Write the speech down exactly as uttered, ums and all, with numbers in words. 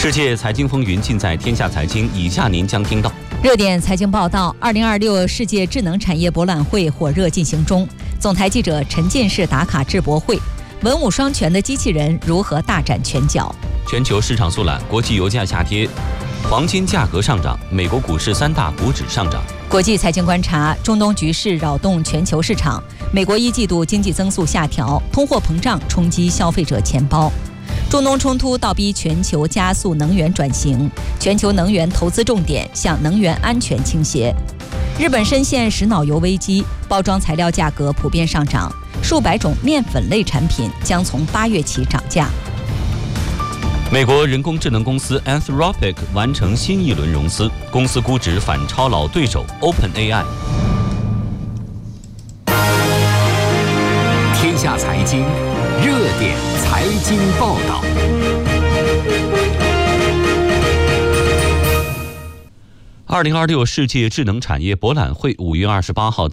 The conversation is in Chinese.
世界财经风云尽在天下财经，以下您将听到： 热点财经报道，二零二六世界智能产业博览会火热进行中，总台记者陈进士打卡智博会，文武双全的机器人如何大展拳脚？ 全球市场速览，国际油价下跌，黄金价格上涨，美国股市三大股指上涨。 国际财经观察，中东局势扰动全球市场，美国一季度经济增速下调，通货膨胀冲击消费者钱包。中东冲突倒逼全球加速能源转型，全球能源投资重点向能源安全倾斜。日本深陷石脑油危机，包装材料价格普遍上涨，数百种面粉类产品将从八月起涨价。 美国人工智能公司 Anthropic 完成新一轮融资，公司估值反超老对手 OpenAI。 天下财经热点财经报道。 二零二六世界智能产业博览会五月二十八号到